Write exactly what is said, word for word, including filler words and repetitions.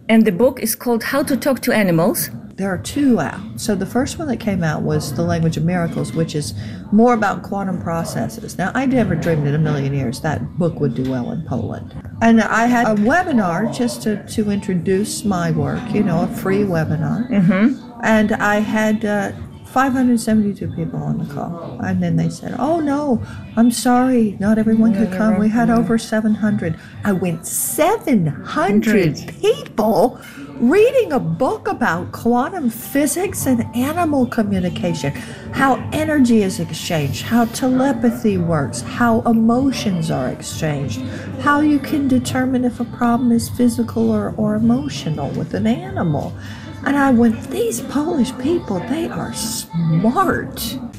And the book is called How to Talk to Animals. There are two out. So the first one that came out was The Language of Miracles, which is more about quantum processes. Now, I never dreamed in a million years that book would do well in Poland. And I had a webinar just to, to introduce my work, you know, a free webinar. Mm-hmm. And I had uh, five hundred seventy-two people on the call. And then they said, oh, no, I'm sorry, not everyone could come. We had over seven hundred. I went seven hundred people reading a book about quantum physics and animal communication, how energy is exchanged, how telepathy works, how emotions are exchanged, how you can determine if a problem is physical or, or emotional with an animal. And I went, these Polish people, they are smart.